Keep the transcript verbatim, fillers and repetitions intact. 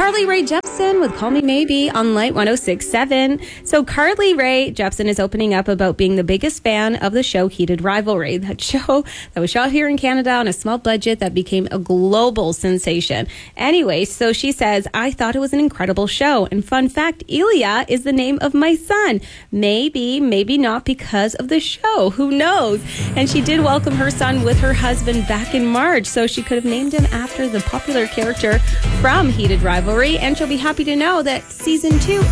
Carly Rae Jepsen with Call Me Maybe on Light one oh six point seven. So Carly Rae Jepsen is opening up about being the biggest fan of the show Heated Rivalry. That show that was shot here in Canada on a small budget that became a global sensation. Anyway, so she says, I thought it was an incredible show. And fun fact, Ilya is the name of my son. Maybe, maybe not because of the show. Who knows? And she did welcome her son with her husband back in March. So she could have named him after the popular character from Heated Rivalry. And she'll be happy to know that season two